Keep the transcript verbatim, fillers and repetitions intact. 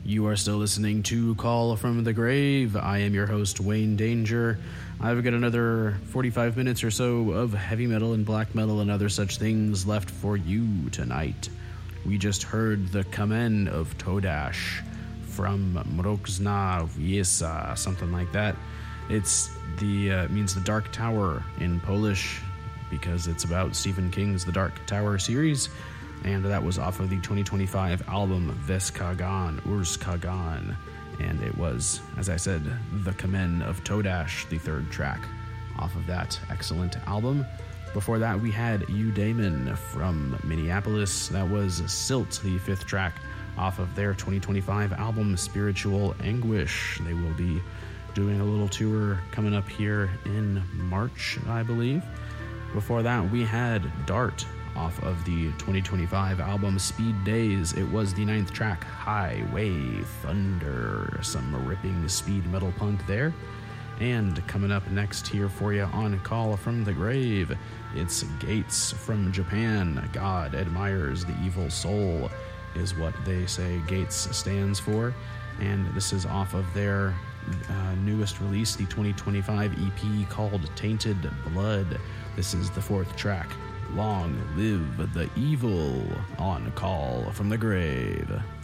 You are still listening to Call from the Grave. I am your host, Wayne Danger. I've got another forty-five minutes or so of heavy metal and black metal and other such things left for you tonight. We just heard the Kamen of Todash from Mroczna Wiesa, something like that. It's the uh, means the Dark Tower in Polish because it's about Stephen King's The Dark Tower series. And that was off of the twenty twenty-five album Veskagan, Urskagan. And it was, as I said, the Kamen of Todash, the third track off of that excellent album. Before that, we had Eudaimon from Minneapolis. That was Silt, the fifth track off of their twenty twenty-five album Spiritual Anguish. They will be doing a little tour coming up here in March, I believe. Before that, we had Dart off of the twenty twenty-five album Speed Days. It was the ninth track, Highway Thunder. Some ripping speed metal punk there. And coming up next here for you on Call from the Grave, it's Gates from Japan. God admires the evil soul is what they say Gates stands for. And this is off of their uh, newest release, the twenty twenty-five E P called Tainted Blood. This is the fourth track, Long Live the Evil, on Call from the Grave.